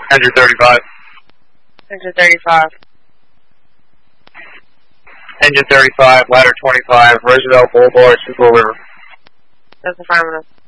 Engine 35. Engine 35. Engine 35, ladder 25, Roosevelt Boulevard, Schuylkill River. That's affirmative.